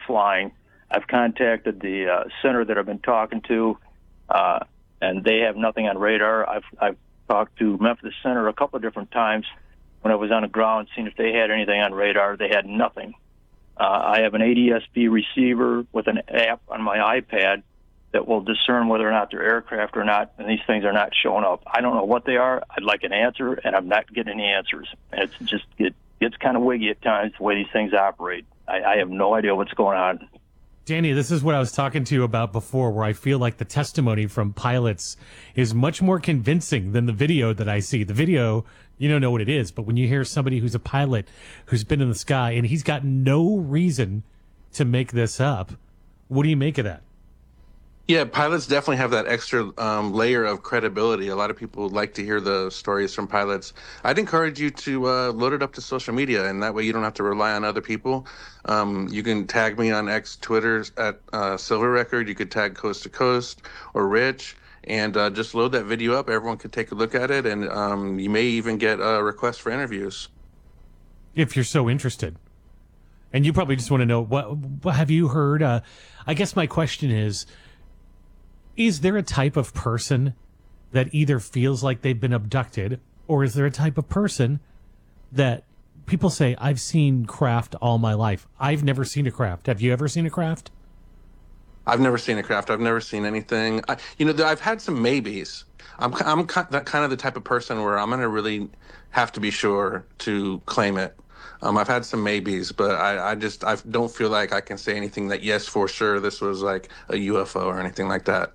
flying. I've contacted the center that I've been talking to, and they have nothing on radar. I've talked to Memphis Center a couple of different times when I was on the ground, seeing if they had anything on radar. They had nothing. I have an ADS-B receiver with an app on my iPad that will discern whether or not they're aircraft or not, and these things are not showing up. I don't know what they are. I'd like an answer, and I'm not getting any answers. And it gets kind of wiggy at times the way these things operate. I have no idea what's going on. Danny, this is what I was talking to you about before, where I feel like the testimony from pilots is much more convincing than the video that I see. The video, you don't know what it is, but when you hear somebody who's a pilot who's been in the sky and he's got no reason to make this up, what do you make of that? Yeah, pilots definitely have that extra layer of credibility. A lot of people like to hear the stories from pilots. I'd encourage you to load it up to social media, and that way you don't have to rely on other people. You can tag me on X, Twitter at Silver Record. You could tag Coast to Coast or Rich, and just load that video up. Everyone could take a look at it, and you may even get a request for interviews. If you're so interested. And you probably just want to know, what have you heard? I guess my question is there a type of person that either feels like they've been abducted, or is there a type of person that people say, I've seen craft all my life? I've never seen a craft. Have you ever seen a craft? I've never seen a craft. I've never seen anything. I've had some maybes. I'm kind of the type of person where I'm going to really have to be sure to claim it. I've had some maybes, but I don't feel like I can say anything that, yes, for sure, this was like a UFO or anything like that.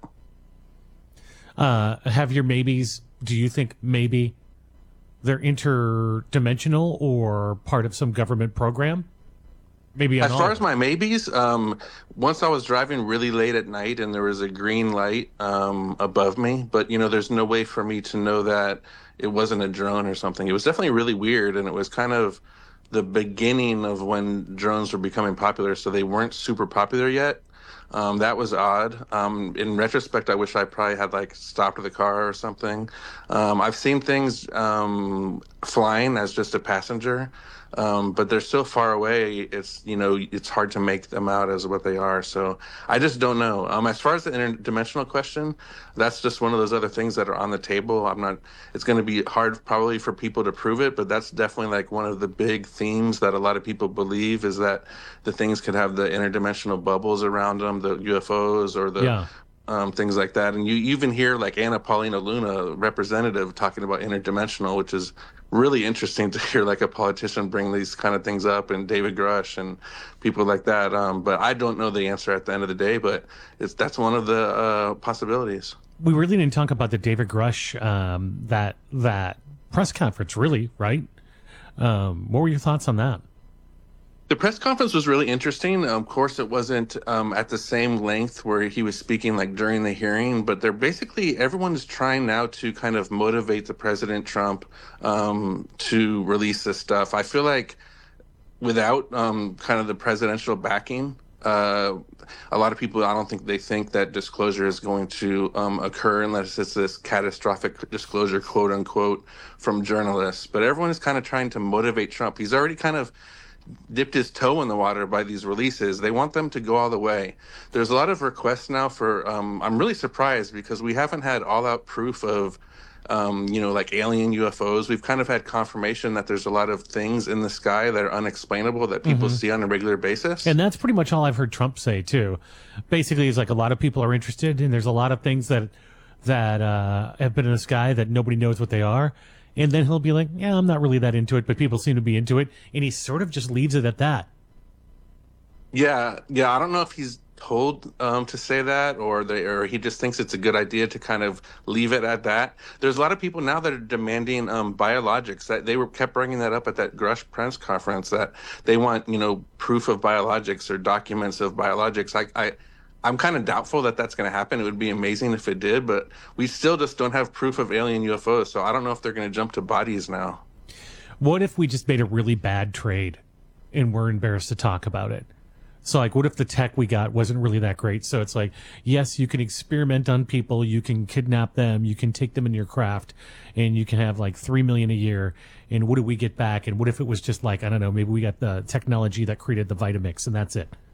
Have your maybes, do you think maybe they're interdimensional or part of some government program? Maybe as far as my maybes, once I was driving really late at night and there was a green light above me, but there's no way for me to know that it wasn't a drone or something. It was definitely really weird, and it was kind of the beginning of when drones were becoming popular, so they weren't super popular yet. That was odd. In retrospect, I wish I probably had stopped the car or something. I've seen things flying as just a passenger, but they're so far away. It's hard to make them out as what they are. So I just don't know. As far as the interdimensional question, that's just one of those other things that are on the table. It's going to be hard probably for people to prove it, but that's definitely one of the big themes that a lot of people believe is that the things could have the interdimensional bubbles around them, the UFOs or the things like that. And you even hear Anna Paulina Luna, representative, talking about interdimensional, which is really interesting to hear a politician bring these kind of things up, and David Grush and people like that. But I don't know the answer at the end of the day, but that's one of the possibilities. We really didn't talk about the David Grush, that press conference, really, right? What were your thoughts on that? The press conference was really interesting. Of course, it wasn't at the same length where he was speaking during the hearing, but everyone is trying now to kind of motivate the President Trump to release this stuff. I feel like without kind of the presidential backing, a lot of people, I don't think they think that disclosure is going to occur unless it's this catastrophic disclosure, quote unquote, from journalists. But everyone is kind of trying to motivate Trump. He's already kind of dipped his toe in the water by these releases. They want them to go all the way. There's a lot of requests now for, I'm really surprised because we haven't had all out proof of, alien UFOs. We've kind of had confirmation that there's a lot of things in the sky that are unexplainable that people see on a regular basis. And that's pretty much all I've heard Trump say too. Basically, it's a lot of people are interested, and there's a lot of things that have been in the sky that nobody knows what they are. And then he'll be like, yeah, I'm not really that into it, but people seem to be into it. And he sort of just leaves it at that. Yeah. I don't know if he's told to say that or he just thinks it's a good idea to kind of leave it at that. There's a lot of people now that are demanding biologics. That they kept bringing that up at that Grush press conference, that they want, proof of biologics or documents of biologics. I'm kind of doubtful that that's going to happen. It would be amazing if it did, but we still just don't have proof of alien UFOs, so I don't know if they're going to jump to bodies now. What if we just made a really bad trade and we're embarrassed to talk about it? So, what if the tech we got wasn't really that great? So it's yes, you can experiment on people, you can kidnap them, you can take them in your craft, and you can have $3 million a year. And what do we get back? And what if it was just I don't know, maybe we got the technology that created the Vitamix, and that's it?